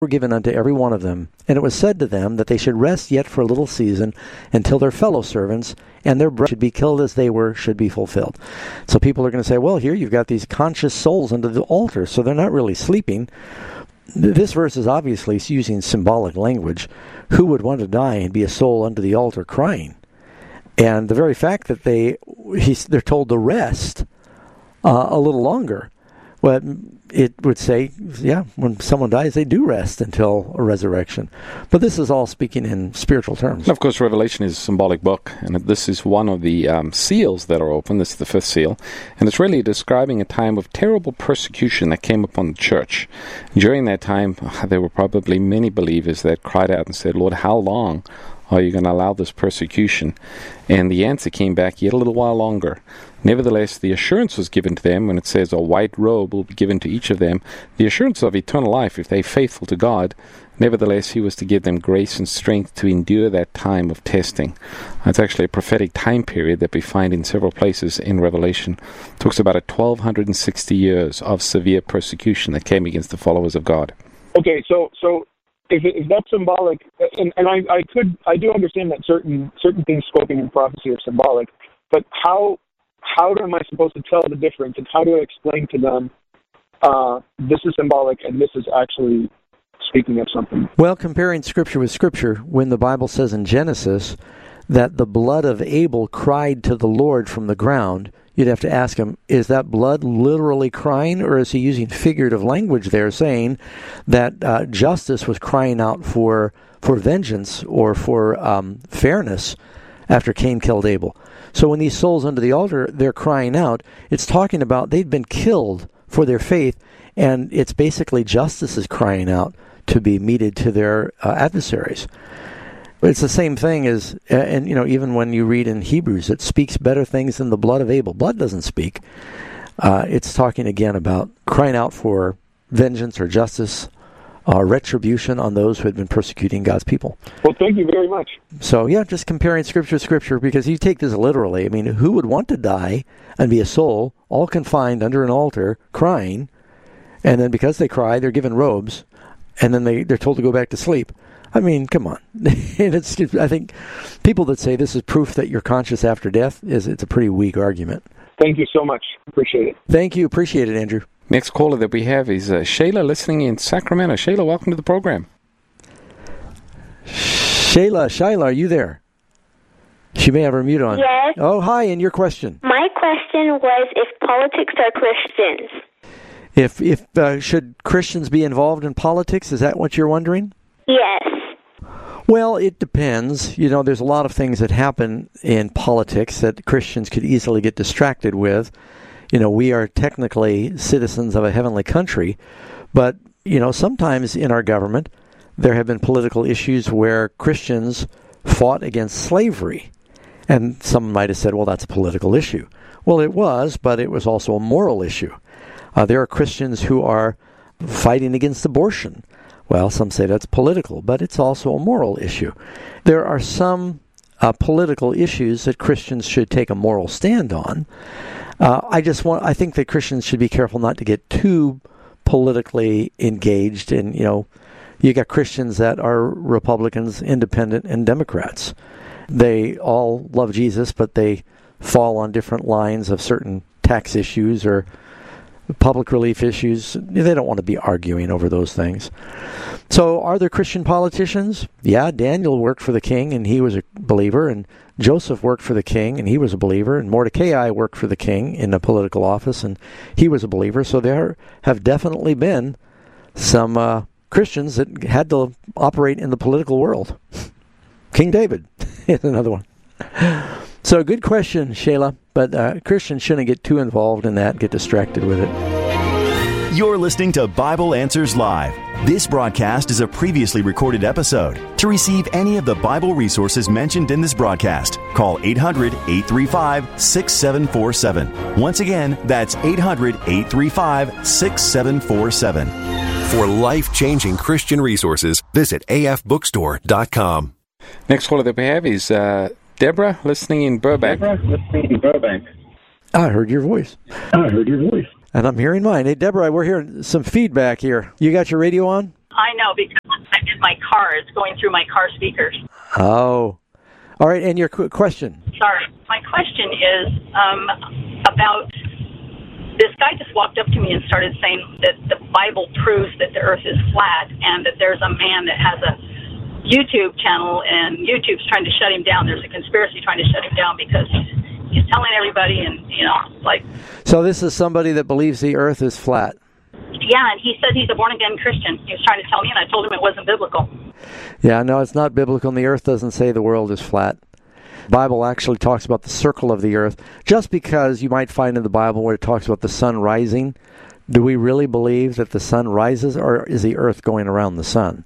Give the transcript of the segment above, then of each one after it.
were given unto every one of them. And it was said to them that they should rest yet for a little season until their fellow servants and their brethren should be killed as they were should be fulfilled. So people are going to say, well, here you've got these conscious souls under the altar, so they're not really sleeping. This verse is obviously using symbolic language. Who would want to die and be a soul under the altar crying? And the very fact that they're told to rest a little longer, well, it would say, yeah, when someone dies, they do rest until a resurrection. But this is all speaking in spiritual terms. And of course, Revelation is a symbolic book, and this is one of the seals that are open. This is the fifth seal, and it's really describing a time of terrible persecution that came upon the church. During that time, there were probably many believers that cried out and said, Lord, how long are you going to allow this persecution? And the answer came back, yet a little while longer. Nevertheless, the assurance was given to them when it says a white robe will be given to each of them, the assurance of eternal life if they're faithful to God. Nevertheless, he was to give them grace and strength to endure that time of testing. It's actually a prophetic time period that we find in several places in Revelation. It talks about 1,260 years of severe persecution that came against the followers of God. Okay, so if that's symbolic, and I do understand that certain things spoken in prophecy are symbolic, but how am I supposed to tell the difference, and how do I explain to them this is symbolic and this is actually speaking of something? Well, comparing Scripture with Scripture, when the Bible says in Genesis that the blood of Abel cried to the Lord from the ground, you'd have to ask him, is that blood literally crying, or is he using figurative language there, saying that justice was crying out for vengeance or for fairness after Cain killed Abel? So when these souls under the altar, they're crying out, it's talking about they've been killed for their faith, and it's basically justice is crying out to be meted to their adversaries. It's the same thing as, and even when you read in Hebrews, it speaks better things than the blood of Abel. Blood doesn't speak. It's talking again about crying out for vengeance or justice, retribution on those who had been persecuting God's people. Well, thank you very much. So, yeah, just comparing Scripture with Scripture, because you take this literally. I mean, who would want to die and be a soul all confined under an altar crying, and then because they cry, they're given robes, and then they're told to go back to sleep? I mean, come on. I think people that say this is proof that you're conscious after death, it's a pretty weak argument. Thank you so much. Appreciate it. Thank you. Appreciate it, Andrew. Next caller that we have is Shayla, listening in Sacramento. Shayla, welcome to the program. Shayla, are you there? She may have her mute on. Yes. Oh, hi, and your question? My question was if politics are Christians. If should Christians be involved in politics? Is that what you're wondering? Yes. Well, it depends. There's a lot of things that happen in politics that Christians could easily get distracted with. We are technically citizens of a heavenly country, but, sometimes in our government, there have been political issues where Christians fought against slavery. And some might have said, well, that's a political issue. Well, it was, but it was also a moral issue. There are Christians who are fighting against abortion. Well, some say that's political, but it's also a moral issue. There are some political issues that Christians should take a moral stand on. I think that Christians should be careful not to get too politically engaged. And, you got Christians that are Republicans, Independent, and Democrats. They all love Jesus, but they fall on different lines of certain tax issues or public relief issues. They don't want to be arguing over those things. So are there Christian politicians? Yeah, Daniel worked for the king, and he was a believer, and Joseph worked for the king, and he was a believer, and Mordecai worked for the king in a political office, and he was a believer. So there have definitely been some Christians that had to operate in the political world. King David is another one. So good question, Shayla, but Christians shouldn't get too involved in that, get distracted with it. You're listening to Bible Answers Live. This broadcast is a previously recorded episode. To receive any of the Bible resources mentioned in this broadcast, call 800-835-6747. Once again, that's 800-835-6747. For life-changing Christian resources, visit afbookstore.com. Next caller that we have is Deborah, listening in Burbank. I heard your voice. And I'm hearing mine. Hey, Deborah, we're hearing some feedback here. You got your radio on? I know, because I'm in my car. It's going through my car speakers. Oh. All right, and your question? Sorry. My question is about this guy just walked up to me and started saying that the Bible proves that the earth is flat and that there's a man that has a YouTube channel and YouTube's trying to shut him down. There's a conspiracy trying to shut him down because he's telling everybody and, like... So this is somebody that believes the earth is flat? Yeah, and he said he's a born-again Christian. He was trying to tell me, and I told him it wasn't biblical. Yeah, no, it's not biblical, and the earth doesn't say the world is flat. The Bible actually talks about the circle of the earth. Just because you might find in the Bible where it talks about the sun rising, do we really believe that the sun rises, or is the earth going around the sun?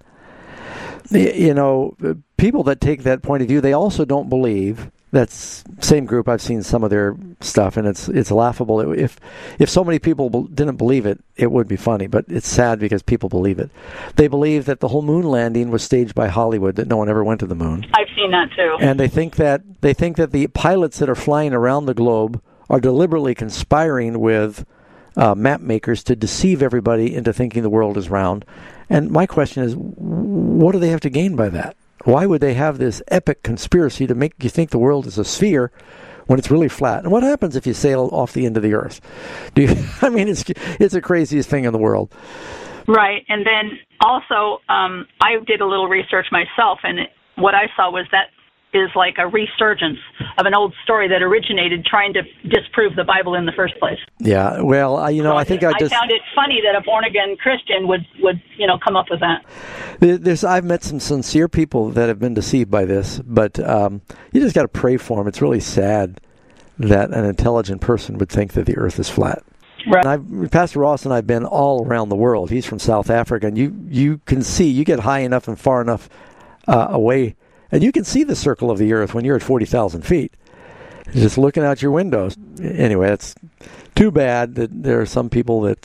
People that take that point of view, they also don't believe. That's same group. I've seen some of their stuff, and it's laughable. If so many people didn't believe it, it would be funny. But it's sad because people believe it. They believe that the whole moon landing was staged by Hollywood, that no one ever went to the moon. I've seen that too. And they think that the pilots that are flying around the globe are deliberately conspiring with map makers to deceive everybody into thinking the world is round. And my question is, what do they have to gain by that? Why would they have this epic conspiracy to make you think the world is a sphere when it's really flat? And what happens if you sail off the end of the earth? It's the craziest thing in the world. Right. And then also, I did a little research myself, and what I saw was that is like a resurgence of an old story that originated trying to disprove the Bible in the first place. Yeah, well, I think I found it funny that a born-again Christian would come up with that. I've met some sincere people that have been deceived by this, but you just got to pray for them. It's really sad that an intelligent person would think that the earth is flat. Right. And Pastor Ross and I have been all around the world. He's from South Africa, and you can see, you get high enough and far enough away, and you can see the circle of the earth when you're at 40,000 feet, just looking out your windows. Anyway, it's too bad that there are some people that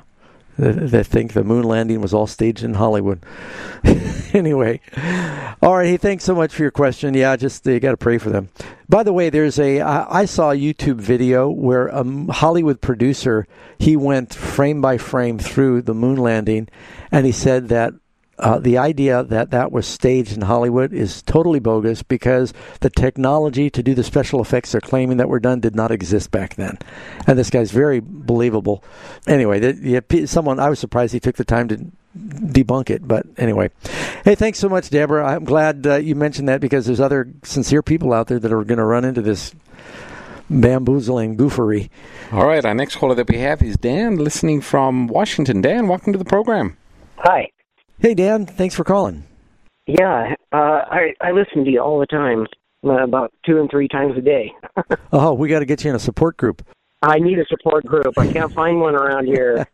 think the moon landing was all staged in Hollywood. Anyway, all right. Hey, thanks so much for your question. Yeah, just you got to pray for them. By the way, I saw a YouTube video where a Hollywood producer, he went frame by frame through the moon landing, and he said that the idea that was staged in Hollywood is totally bogus because the technology to do the special effects they're claiming that were done did not exist back then. And this guy's very believable. Anyway, I was surprised he took the time to debunk it. But anyway, hey, thanks so much, Deborah. I'm glad you mentioned that because there's other sincere people out there that are going to run into this bamboozling goofery. All right, our next caller that we have is Dan, listening from Washington. Dan, welcome to the program. Hi. Hey, Dan. Thanks for calling. Yeah, I listen to you all the time, about 2 and 3 times a day. Oh, we got to get you in a support group. I need a support group. I can't find one around here.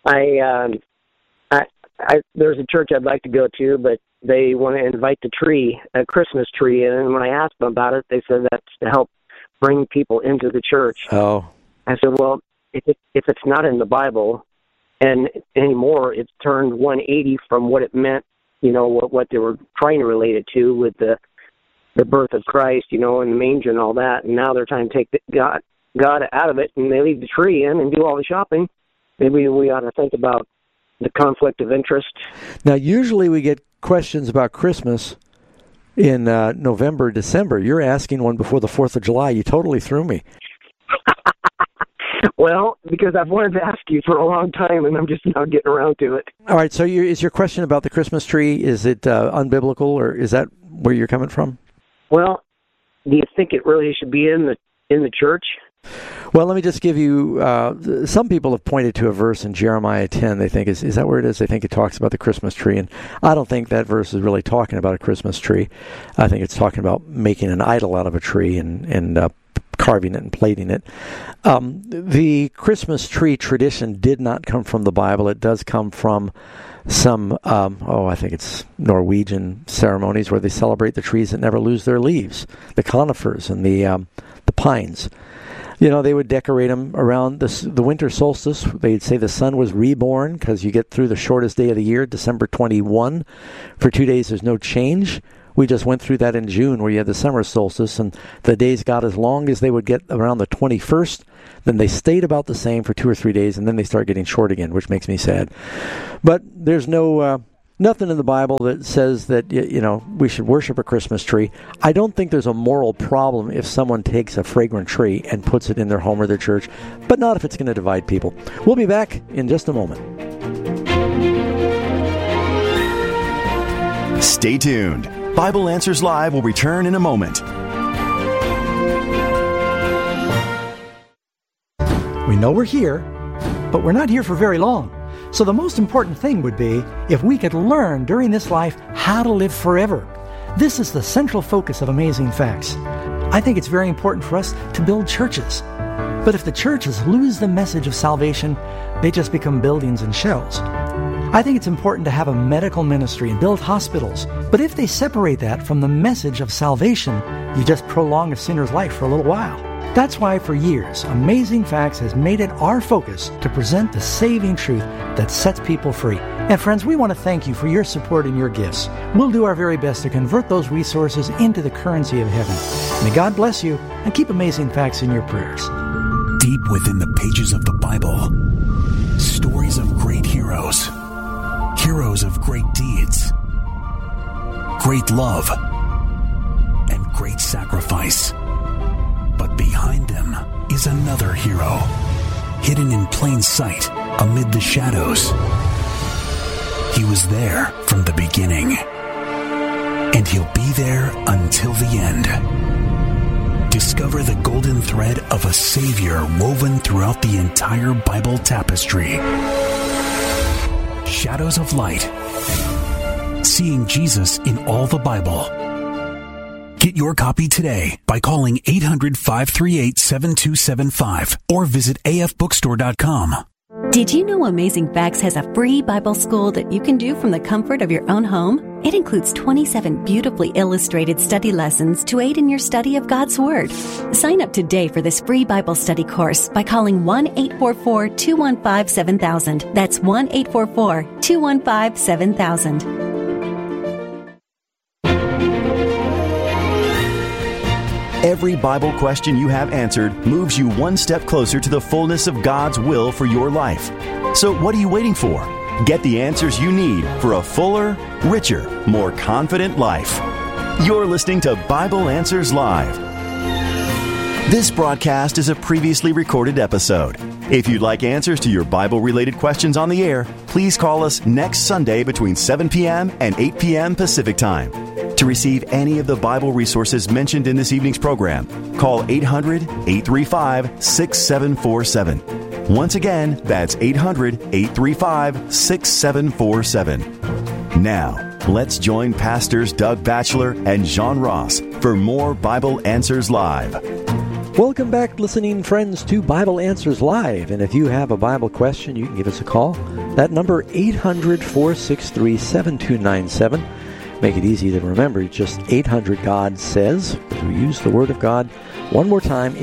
There's a church I'd like to go to, but they want to invite a Christmas tree, and when I asked them about it, they said that's to help bring people into the church. Oh. I said, well, if it's not in the Bible, and anymore, it's turned 180 from what it meant, what they were trying to relate it to with the birth of Christ, and the manger and all that. And now they're trying to take God out of it, and they leave the tree in and do all the shopping. Maybe we ought to think about the conflict of interest. Now, usually we get questions about Christmas in November, December. You're asking one before the 4th of July. You totally threw me. Well, because I've wanted to ask you for a long time, and I'm just now getting around to it. All right, so is your question about the Christmas tree, is it unbiblical, or is that where you're coming from? Well, do you think it really should be in the church? Well, let me just give you, some people have pointed to a verse in Jeremiah 10, they think, is that where it is? They think it talks about the Christmas tree, and I don't think that verse is really talking about a Christmas tree. I think it's talking about making an idol out of a tree and carving it and plating it. The Christmas tree tradition did not come from the Bible. It does come from some, I think it's Norwegian ceremonies where they celebrate the trees that never lose their leaves, the conifers and the pines. They would decorate them around the winter solstice. They'd say the sun was reborn because you get through the shortest day of the year, December 21. For 2 days, there's no change. We just went through that in June where you had the summer solstice, and the days got as long as they would get around the 21st. Then they stayed about the same for 2 or 3 days, and then they start getting short again, which makes me sad. But there's no nothing in the Bible that says that, we should worship a Christmas tree. I don't think there's a moral problem if someone takes a fragrant tree and puts it in their home or their church, but not if it's going to divide people. We'll be back in just a moment. Stay tuned. Bible Answers Live will return in a moment. We know we're here, but we're not here for very long. So the most important thing would be if we could learn during this life how to live forever. This is the central focus of Amazing Facts. I think it's very important for us to build churches. But if the churches lose the message of salvation, they just become buildings and shells. I think it's important to have a medical ministry and build hospitals. But if they separate that from the message of salvation, you just prolong a sinner's life for a little while. That's why for years, Amazing Facts has made it our focus to present the saving truth that sets people free. And friends, we want to thank you for your support and your gifts. We'll do our very best to convert those resources into the currency of heaven. May God bless you and keep Amazing Facts in your prayers. Deep within the pages of the Bible, stories of great heroes, heroes of great deeds, great love, and great sacrifice. But behind them is another hero, hidden in plain sight amid the shadows. He was there from the beginning, and he'll be there until the end. Discover the golden thread of a Savior woven throughout the entire Bible tapestry. Shadows of Light. Seeing Jesus in all the Bible. Get your copy today by calling 800-538-7275 or visit afbookstore.com. Did you know Amazing Facts has a free Bible school that you can do from the comfort of your own home? It includes 27 beautifully illustrated study lessons to aid in your study of God's Word. Sign up today for this free Bible study course by calling 1-844-215-7000. That's 1-844-215-7000. Every Bible question you have answered moves you one step closer to the fullness of God's will for your life. So what are you waiting for? Get the answers you need for a fuller, richer, more confident life. You're listening to Bible Answers Live. This broadcast is a previously recorded episode. If you'd like answers to your Bible-related questions on the air, please call us next Sunday between 7 p.m. and 8 p.m. Pacific Time. To receive any of the Bible resources mentioned in this evening's program, call 800-835-6747. Once again, that's 800-835-6747. Now, let's join Pastors Doug Batchelor and John Ross for more Bible Answers Live. Welcome back, listening friends, to Bible Answers Live. And if you have a Bible question, you can give us a call. That number, 800-463-7297. Make it easy to remember. It's just 800-GOD-SAYS. We use the Word of God. One more time,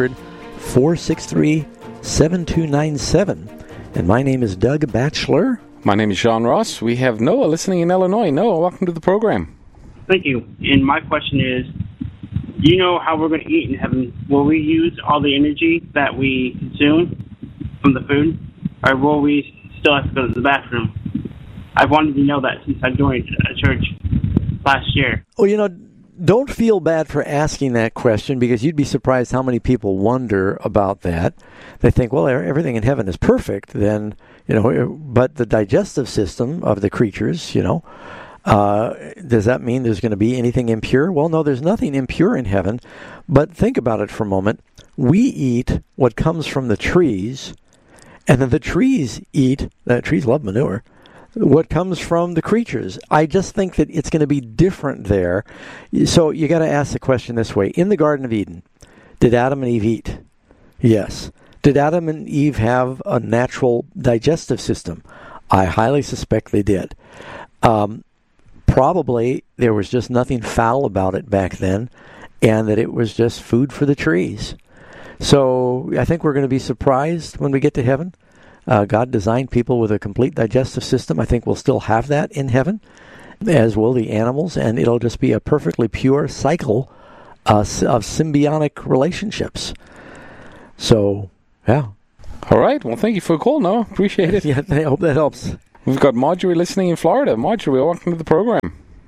800-463-7297. And my name is Doug Batchelor. My name is John Ross. We have Noah listening in Illinois. Noah, welcome to the program. Thank you. And my question is, you know how we're going to eat in heaven? Will we use all the energy that we consume from the food? Or will we still have to go to the bathroom? I've wanted to know that since I joined a church last year. Well, don't feel bad for asking that question, because you'd be surprised how many people wonder about that. They think, well, everything in heaven is perfect, then, but the digestive system of the creatures, does that mean there's going to be anything impure? Well, no, there's nothing impure in heaven. But think about it for a moment. We eat what comes from the trees, and then the trees love manure, what comes from the creatures. I just think that it's going to be different there. So you got to ask the question this way. In the Garden of Eden, did Adam and Eve eat? Yes. Did Adam and Eve have a natural digestive system? I highly suspect they did. Probably there was just nothing foul about it back then, and that it was just food for the trees. So I think we're going to be surprised when we get to heaven. God designed people with a complete digestive system. I think we'll still have that in heaven, as will the animals, and it'll just be a perfectly pure cycle of symbiotic relationships. So, yeah. All right. Well, thank you for the call, Noah. Appreciate it. Yeah, I hope that helps. We've got Marjorie listening in Florida. Marjorie, welcome to the program.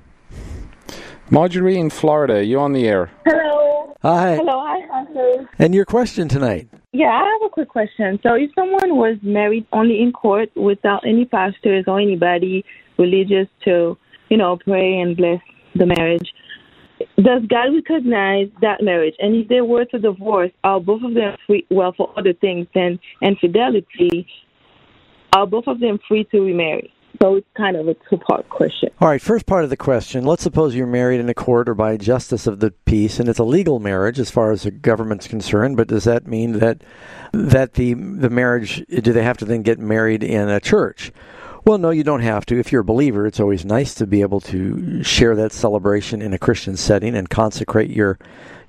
Marjorie in Florida, you're on the air. Hello. Hi. Hello, hi, Pastor. And your question tonight? Yeah, I have a quick question. So if someone was married only in court without any pastors or anybody religious to, pray and bless the marriage, does God recognize that marriage? And if they were to divorce, are both of them free, for other things than infidelity, are both of them free to remarry? So it's kind of a two-part question. All right, first part of the question, let's suppose you're married in a court or by justice of the peace, and it's a legal marriage as far as the government's concerned, but does that mean that the marriage, do they have to then get married in a church? Well, no, you don't have to. If you're a believer, it's always nice to be able to share that celebration in a Christian setting and consecrate your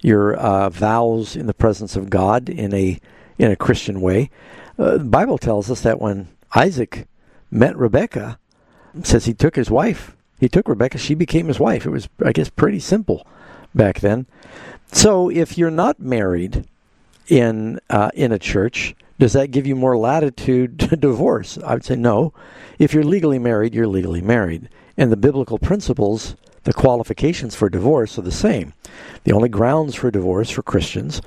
vows in the presence of God in a Christian way. The Bible tells us that when Isaac met Rebekah, says he took his wife. He took Rebekah. She became his wife. It was, I guess, pretty simple back then. So if you're not married in a church, does that give you more latitude to divorce? I would say no. If you're legally married, you're legally married. And the biblical principles, the qualifications for divorce are the same. The only grounds for divorce for Christians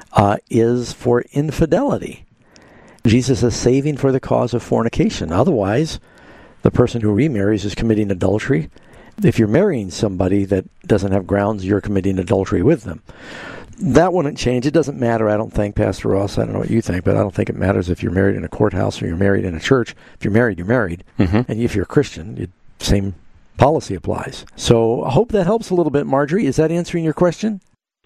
is for infidelity. Jesus is saving for the cause of fornication. Otherwise, the person who remarries is committing adultery. If you're marrying somebody that doesn't have grounds, you're committing adultery with them. That wouldn't change. It doesn't matter, I don't think, Pastor Ross. I don't know what you think, but I don't think it matters if you're married in a courthouse or you're married in a church. If you're married, you're married. Mm-hmm. And if you're a Christian, same policy applies. So I hope that helps a little bit, Marjorie. Is that answering your question?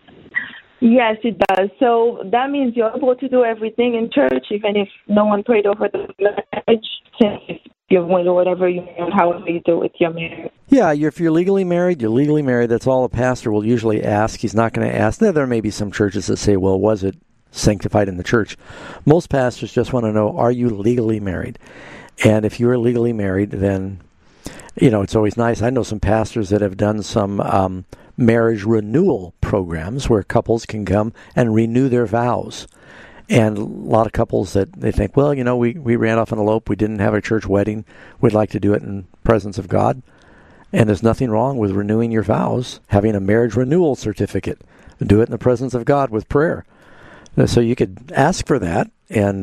Yes, it does. So that means you're able to do everything in church, even if no one prayed over the marriage, if you're whatever you want, however you do with your marriage. Yeah, if you're legally married, you're legally married. That's all a pastor will usually ask. He's not going to ask. There may be some churches that say, well, was it sanctified in the church? Most pastors just want to know, are you legally married? And if you are legally married, then, it's always nice. I know some pastors that have done some marriage renewal programs where couples can come and renew their vows. And a lot of couples that they think, well, we ran off an elope, we didn't have a church wedding, we'd like to do it in presence of God. And there's nothing wrong with renewing your vows, having a marriage renewal certificate. Do it in the presence of God with prayer. So you could ask for that and,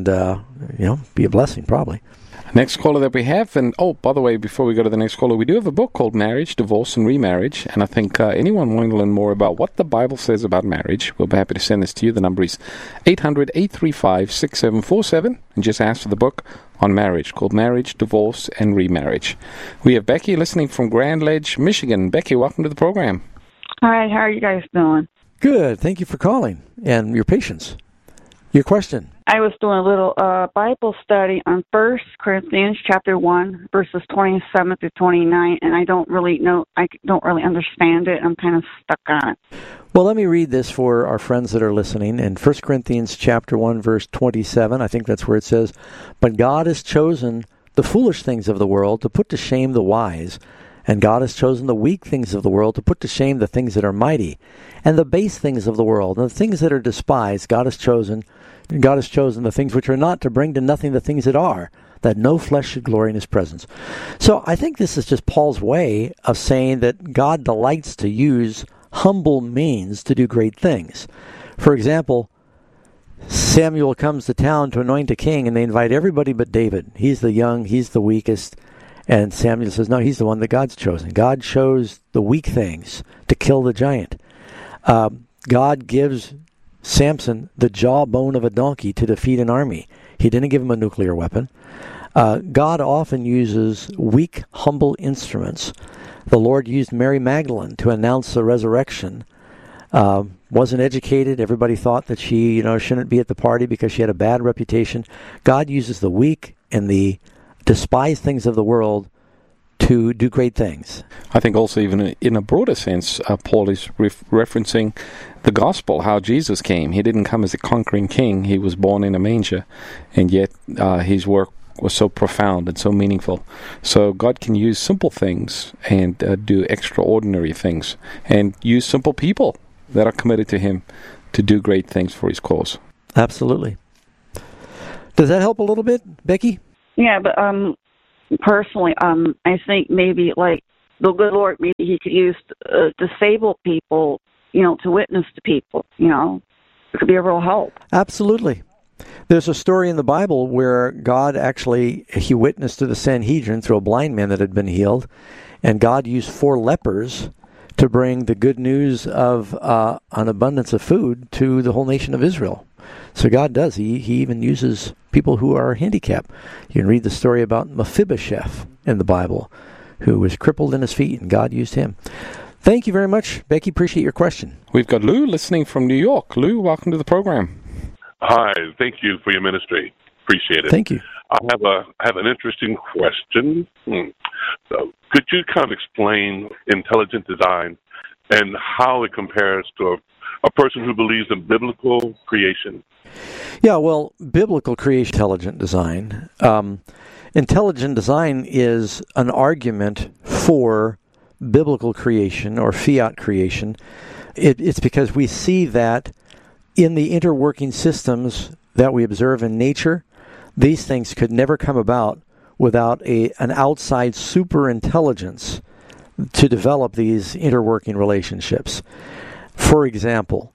be a blessing probably. Next caller that we have, and by the way, before we go to the next caller, we do have a book called Marriage, Divorce, and Remarriage, and I think anyone wanting to learn more about what the Bible says about marriage, we'll be happy to send this to you. The number is 800-835-6747, and just ask for the book on marriage, called Marriage, Divorce, and Remarriage. We have Becky listening from Grand Ledge, Michigan. Becky, welcome to the program. Hi, how are you guys doing? Good. Thank you for calling and your patience. Your question. I was doing a little Bible study on 1 Corinthians chapter 1, verses 27 to 29, and I don't really understand it. I'm kind of stuck on it. Well, let me read this for our friends that are listening. In 1 Corinthians chapter 1, verse 27, I think that's where it says, "But God has chosen the foolish things of the world to put to shame the wise, and God has chosen the weak things of the world to put to shame the things that are mighty, and the base things of the world, and the things that are despised, God has chosen the things which are not, to bring to nothing the things that are, that no flesh should glory in his presence." So I think this is just Paul's way of saying that God delights to use humble means to do great things. For example, Samuel comes to town to anoint a king, and they invite everybody but David. He's the young, he's the weakest. And Samuel says, no, he's the one that God's chosen. God chose the weak things to kill the giant. God gives Samson the jawbone of a donkey to defeat an army. He didn't give him a nuclear weapon. God often uses weak, humble instruments. The Lord used Mary Magdalene to announce the resurrection. Wasn't educated. Everybody thought that she, shouldn't be at the party because she had a bad reputation. God uses the weak and the despised things of the world to do great things. I think also even in a broader sense, Paul is referencing the gospel, how Jesus came. He didn't come as a conquering king. He was born in a manger, and yet his work was so profound and so meaningful. So God can use simple things and do extraordinary things, and use simple people that are committed to him to do great things for his cause. Absolutely. Does that help a little bit, Becky? Yeah, but personally, I think maybe like the good Lord, maybe He could use disabled people, to witness to people. It could be a real help. Absolutely. There's a story in the Bible where God actually, He witnessed to the Sanhedrin through a blind man that had been healed, and God used 4 lepers to bring the good news of an abundance of food to the whole nation of Israel. So God does. He even uses people who are handicapped. You can read the story about Mephibosheth in the Bible, who was crippled in his feet, and God used him. Thank you very much, Becky. Appreciate your question. We've got Lou listening from New York. Lou, welcome to the program. Hi, thank you for your ministry. Appreciate it. Thank you. I have an interesting question. So could you kind of explain intelligent design and how it compares to a person who believes in biblical creation? Yeah, well, biblical creation, intelligent design. Intelligent design is an argument for biblical creation or fiat creation. It's because we see that in the interworking systems that we observe in nature, these things could never come about without an outside superintelligence to develop these interworking relationships. For example,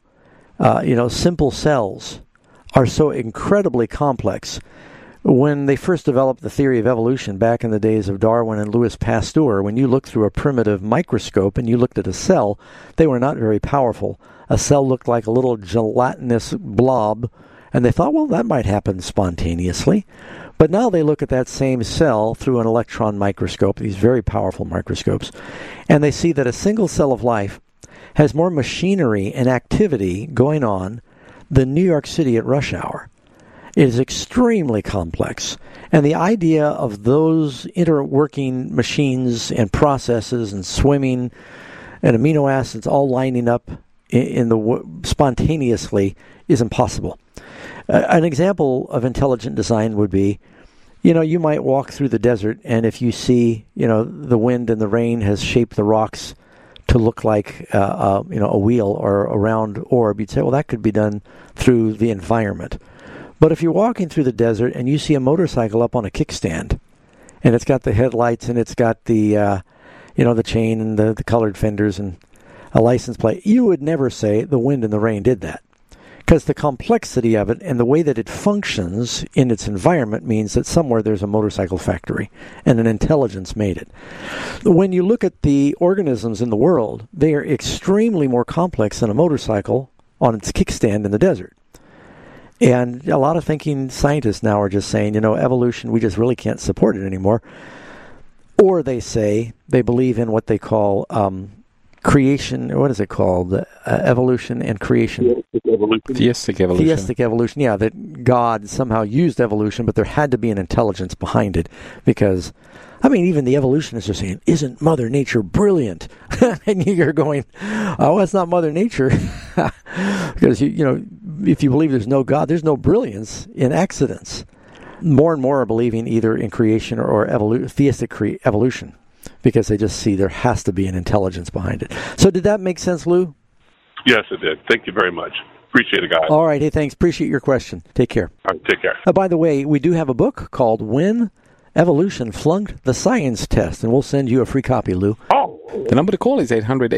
simple cells are so incredibly complex. When they first developed the theory of evolution back in the days of Darwin and Louis Pasteur, when you looked through a primitive microscope and you looked at a cell, they were not very powerful. A cell looked like a little gelatinous blob, and they thought, well, that might happen spontaneously. But now they look at that same cell through an electron microscope, these very powerful microscopes, and they see that a single cell of life has more machinery and activity going on than New York City at rush hour. It is extremely complex. And the idea of those interworking machines and processes and swimming and amino acids all lining up spontaneously is impossible. An example of intelligent design would be, you might walk through the desert, and if you see, the wind and the rain has shaped the rocks to look like, a wheel or a round orb, you'd say, well, that could be done through the environment. But if you're walking through the desert and you see a motorcycle up on a kickstand, and it's got the headlights and it's got the, the chain and the colored fenders and a license plate, you would never say the wind and the rain did that. Because the complexity of it and the way that it functions in its environment means that somewhere there's a motorcycle factory and an intelligence made it. When you look at the organisms in the world, they are extremely more complex than a motorcycle on its kickstand in the desert. And a lot of thinking scientists now are just saying, evolution, we just really can't support it anymore. Or they say they believe in what they call creation, what is it called? Evolution and creation. Theistic evolution. Theistic evolution, yeah, that God somehow used evolution, but there had to be an intelligence behind it. Because, even the evolutionists are saying, isn't Mother Nature brilliant? And you're going, oh, that's not Mother Nature. Because, if you believe there's no God, there's no brilliance in accidents. More and more are believing either in creation or theistic evolution, because they just see there has to be an intelligence behind it. So did that make sense, Lou? Yes, it did. Thank you very much. Appreciate it, guys. All right. Hey, thanks. Appreciate your question. Take care. All right, take care. By the way, we do have a book called When Evolution Flunked the Science Test, and we'll send you a free copy, Lou. Oh. The number to call is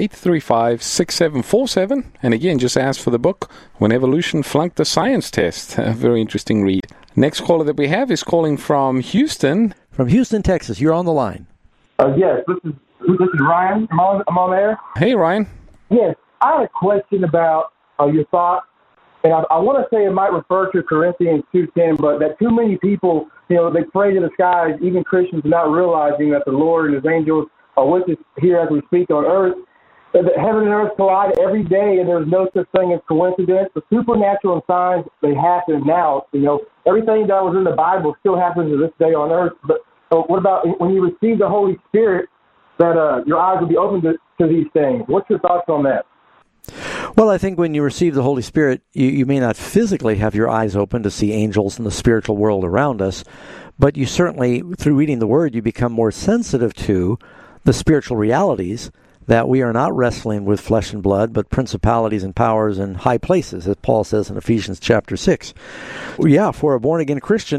800-835-6747. And again, just ask for the book, When Evolution Flunked the Science Test. A very interesting read. Next caller that we have is calling from Houston. From Houston, Texas. You're on the line. Yes, this is Ryan. I'm on there. Hey, Ryan. Yes, I had a question about your thoughts. And I want to say it might refer to Corinthians 2:10, but that too many people, they pray to the skies, even Christians, not realizing that the Lord and His angels are with us here as we speak on earth. That heaven and earth collide every day, and there's no such thing as coincidence. The supernatural and signs, they happen now. Everything that was in the Bible still happens to this day on earth. But what about when you receive the Holy Spirit, that your eyes will be open to these things? What's your thoughts on that? Well, I think when you receive the Holy Spirit, you may not physically have your eyes open to see angels in the spiritual world around us, but you certainly, through reading the Word, you become more sensitive to the spiritual realities that we are not wrestling with flesh and blood, but principalities and powers in high places, as Paul says in Ephesians chapter 6. Yeah, for a born-again Christian,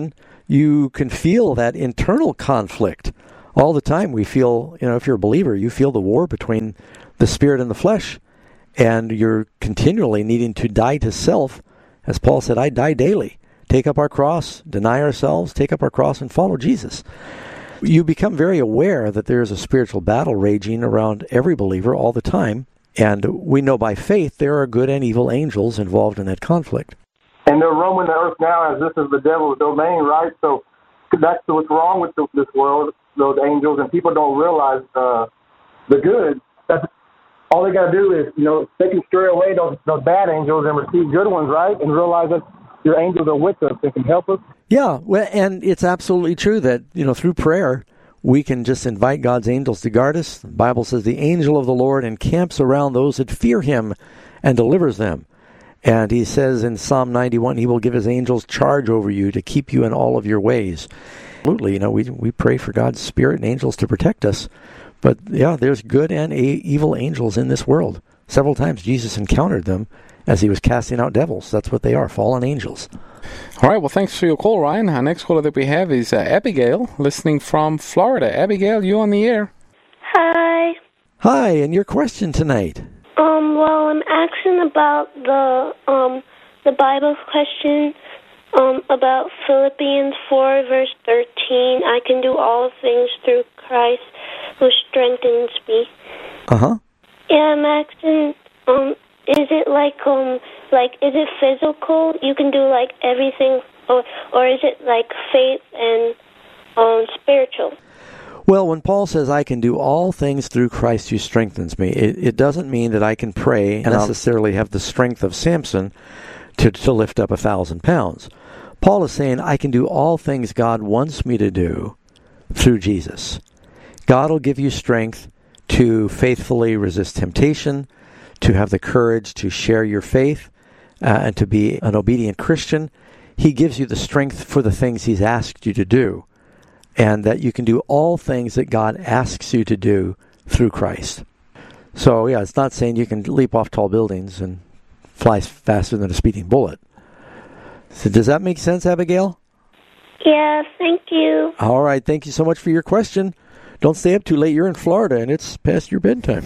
you can feel that internal conflict. All the time we feel, if you're a believer, you feel the war between the spirit and the flesh, and you're continually needing to die to self. As Paul said, I die daily. Take up our cross, deny ourselves, take up our cross, and follow Jesus. You become very aware that there is a spiritual battle raging around every believer all the time, and we know by faith there are good and evil angels involved in that conflict. And they're roaming the earth now as this is the devil's domain, right? So that's what's wrong with this world, those angels, and people don't realize the good. That's all they got to do is, they can stray away those bad angels and receive good ones, right? And realize that your angels are with us. They can help us. Yeah, well, and it's absolutely true that, through prayer, we can just invite God's angels to guard us. The Bible says the angel of the Lord encamps around those that fear him and delivers them. And he says in Psalm 91, he will give his angels charge over you to keep you in all of your ways. Absolutely, we pray for God's spirit and angels to protect us. But yeah, there's good and evil angels in this world. Several times Jesus encountered them as he was casting out devils. That's what they are, fallen angels. All right, well, thanks for your call, Ryan. Our next caller that we have is Abigail, listening from Florida. Abigail, you on the air. Hi. Hi, and your question tonight? Well, I'm asking about the Bible question about Philippians 4, verse 13. I can do all things through Christ who strengthens me. Uh-huh. Yeah, I'm asking, is it is it physical? You can do like everything, or is it like faith and spiritual? Well, when Paul says, I can do all things through Christ who strengthens me, it doesn't mean that I can pray and necessarily have the strength of Samson to lift up 1,000 pounds. Paul is saying, I can do all things God wants me to do through Jesus. God will give you strength to faithfully resist temptation, to have the courage to share your faith, and to be an obedient Christian. He gives you the strength for the things he's asked you to do, and that you can do all things that God asks you to do through Christ. So, yeah, it's not saying you can leap off tall buildings and fly faster than a speeding bullet. So does that make sense, Abigail? Yeah, thank you. All right, thank you so much for your question. Don't stay up too late. You're in Florida, and it's past your bedtime.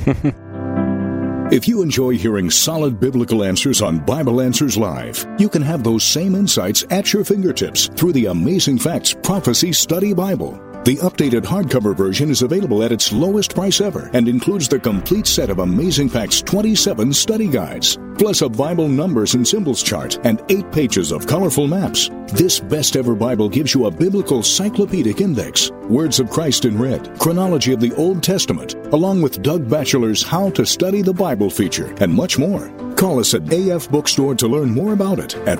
If you enjoy hearing solid biblical answers on Bible Answers Live, you can have those same insights at your fingertips through the Amazing Facts Prophecy Study Bible. The updated hardcover version is available at its lowest price ever and includes the complete set of Amazing Facts 27 study guides, plus a Bible numbers and symbols chart and 8 pages of colorful maps. This best ever Bible gives you a biblical cyclopedic index, Words of Christ in red, chronology of the Old Testament, along with Doug Batchelor's How to Study the Bible feature, and much more. Call us at AF Bookstore to learn more about it at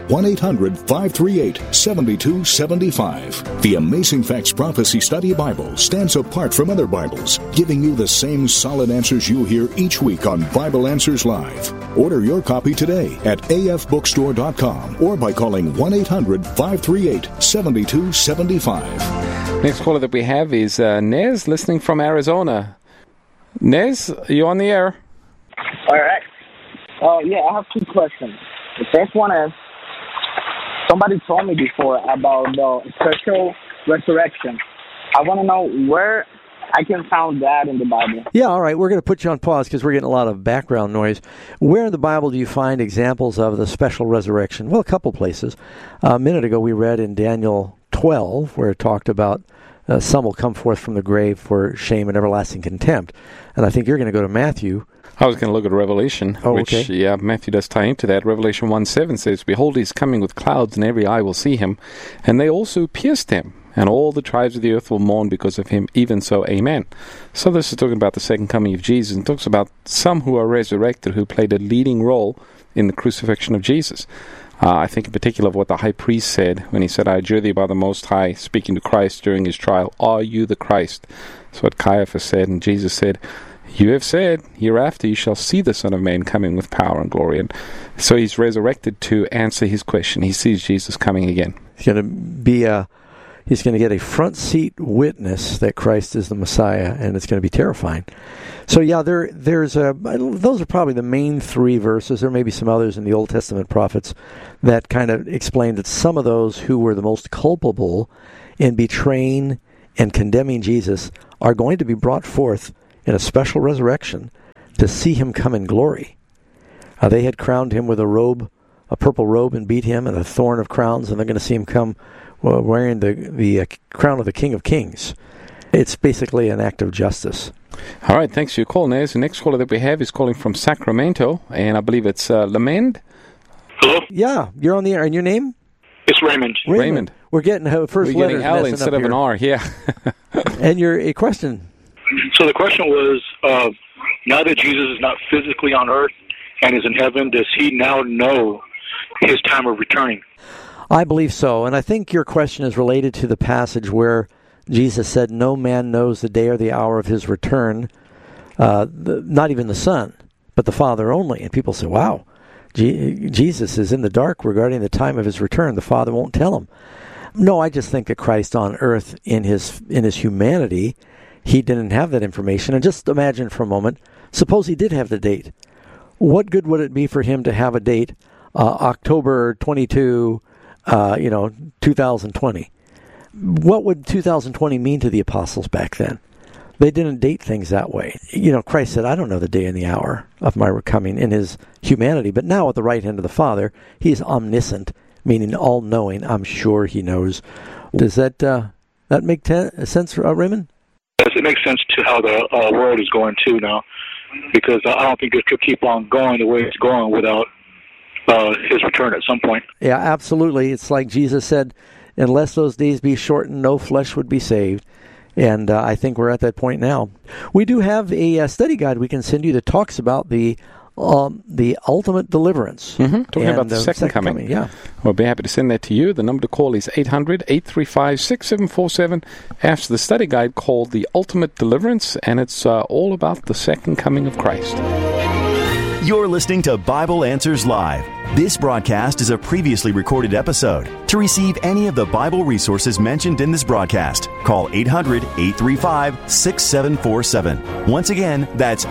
1-800-538-7275. The Amazing Facts Prophecy Study Bible stands apart from other Bibles, giving you the same solid answers you hear each week on Bible Answers Live. Order your copy today at afbookstore.com or by calling 1-800-538-7275. Next caller that we have is Nez, listening from Arizona. Nez, are you on the air? All right. Yeah, I have 2 questions. The first one is, somebody told me before about the spiritual resurrection. I want to know where I can find that in the Bible. Yeah, all right. We're going to put you on pause because we're getting a lot of background noise. Where in the Bible do you find examples of the special resurrection? Well, a couple places. A minute ago we read in Daniel 12 where it talked about some will come forth from the grave for shame and everlasting contempt. And I think you're going to go to Matthew. I was going to look at Revelation, which Matthew does tie into that. Revelation 1:7 says, Behold, he is coming with clouds, and every eye will see him. And they also pierced him, and all the tribes of the earth will mourn because of him. Even so, amen. So this is talking about the second coming of Jesus, and talks about some who are resurrected, who played a leading role in the crucifixion of Jesus. I think in particular of what the high priest said when he said, I adjure thee by the Most High, speaking to Christ during his trial, are you the Christ? That's what Caiaphas said, and Jesus said, you have said, hereafter you shall see the Son of Man coming with power and glory. And so he's resurrected to answer his question. He sees Jesus coming again. He's going to be He's going to get a front seat witness that Christ is the Messiah, and it's going to be terrifying. So yeah, those are probably the main three verses. There may be some others in the Old Testament prophets that kind of explain that some of those who were the most culpable in betraying and condemning Jesus are going to be brought forth in a special resurrection to see him come in glory. They had crowned him with a purple robe, and beat him, and a thorn of crowns, and they're going to see him come wearing the crown of the King of Kings. It's basically an act of justice. All right, thanks for your call, Nez. The next caller that we have is calling from Sacramento, and I believe it's Lamend. Hello? Yeah, you're on the air. And your name? It's Raymond. Raymond. We're getting first We're letters getting L instead of an R, yeah. And your question? So the question was, now that Jesus is not physically on earth and is in heaven, does he now know his time of returning? I believe so, and I think your question is related to the passage where Jesus said, no man knows the day or the hour of his return, not even the Son, but the Father only. And people say, wow, Jesus is in the dark regarding the time of his return. The Father won't tell him. No, I just think that Christ on earth, in his humanity, he didn't have that information. And just imagine for a moment, suppose he did have the date. What good would it be for him to have a date, October 22, 2020? What would 2020 mean to the apostles back then? They didn't date things that way. Christ said, I don't know the day and the hour of my coming in his humanity, but now at the right hand of the Father, he is omniscient, meaning all-knowing. I'm sure he knows. Does that make sense, Raymond? Yes, it makes sense to how the world is going too now, because I don't think it could keep on going the way it's going without his return at some point. Yeah, absolutely. It's like Jesus said, unless those days be shortened, no flesh would be saved. And I think we're at that point now. We do have a study guide we can send you that talks about the ultimate deliverance. Mm-hmm. Talking about the second coming. Yeah. We'll be happy to send that to you. The number to call is 800-835-6747. Ask the study guide called The Ultimate Deliverance, and it's all about the second coming of Christ. You're listening to Bible Answers Live. This broadcast is a previously recorded episode. To receive any of the Bible resources mentioned in this broadcast, call 800-835-6747. Once again, that's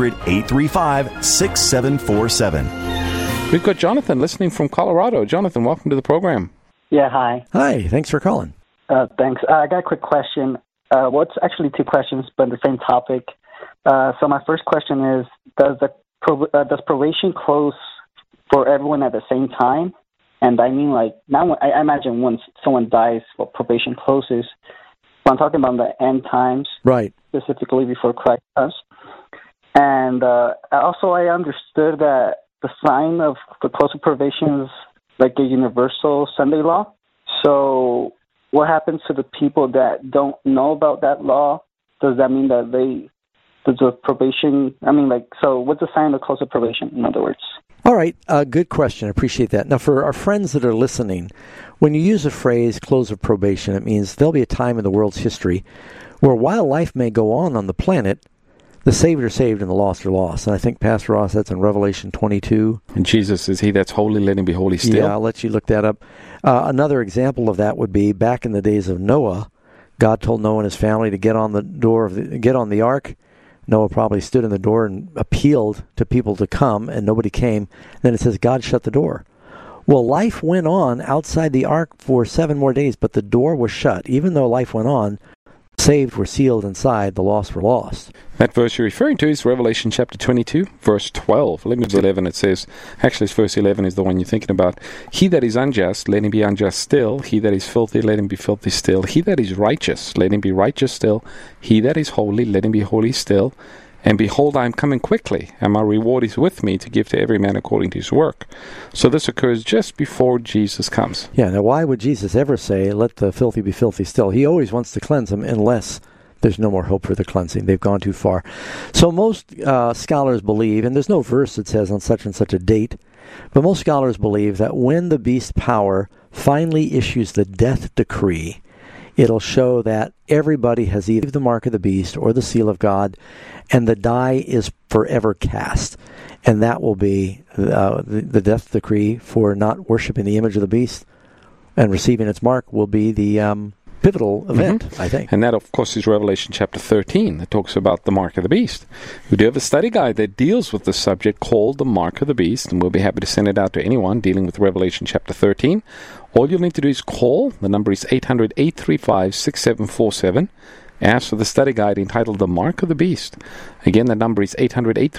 800-835-6747. We've got Jonathan listening from Colorado. Jonathan, welcome to the program. Yeah, hi. Hi, thanks for calling. Thanks. I got a quick question. Well, it's actually two questions, but the same topic. So my first question is, does probation close for everyone at the same time? And I mean, like, now I imagine once someone dies, probation closes. But I'm talking about the end times, right? Specifically before Christ comes. And also, I understood that the sign of the close of probation is like a universal Sunday law. So, what happens to the people that don't know about that law? Does that mean that the probation, so what's the sign of close of probation, in other words? All right, good question. I appreciate that. Now, for our friends that are listening, when you use the phrase close of probation, it means there'll be a time in the world's history where while life may go on the planet, the saved are saved and the lost are lost. And I think, Pastor Ross, that's in Revelation 22. And Jesus says, he that's holy, let him be holy still. Yeah, I'll let you look that up. Another example of that would be back in the days of Noah. God told Noah and his family to get on the ark. Noah probably stood in the door and appealed to people to come, and nobody came. Then it says God shut the door. Well, life went on outside the ark for 7 more days, but the door was shut. Even though life went on, saved were sealed inside, the lost were lost. That verse you're referring to is Revelation chapter 22, verse 12. Let me read 11. It says, actually it's verse 11 is the one you're thinking about. He that is unjust, let him be unjust still. He that is filthy, let him be filthy still. He that is righteous, let him be righteous still. He that is holy, let him be holy still. And behold, I am coming quickly, and my reward is with me to give to every man according to his work. So this occurs just before Jesus comes. Yeah, now why would Jesus ever say, let the filthy be filthy still? He always wants to cleanse them unless there's no more hope for the cleansing. They've gone too far. So most scholars believe, and there's no verse that says on such and such a date, but most scholars believe that when the beast power finally issues the death decree, it'll show that everybody has either the mark of the beast or the seal of God, and the die is forever cast. And that will be the death decree for not worshiping the image of the beast and receiving its mark will be the pivotal event, I think. And that, of course, is Revelation chapter 13 that talks about the mark of the beast. We do have a study guide that deals with the subject called the mark of the beast, and we'll be happy to send it out to anyone dealing with Revelation chapter 13. All you'll need to do is call. The number is 800-835-6747. Ask for the study guide entitled The Mark of the Beast. Again, the number is 800-835-6747.